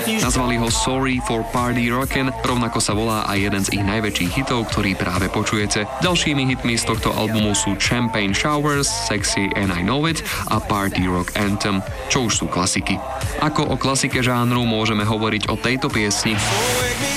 Nazvali ho Sorry for Party Rockin', rovnako sa volá aj jeden z ich najväčších hitov, ktorý práve počujete. Ďalšími hitmi z tohto albumu sú Champagne Showers, Sexy and I Know It a Party Rock Anthem, čo už sú klasiky. Ako o klasike žánru môžeme hovoriť o tejto piesni.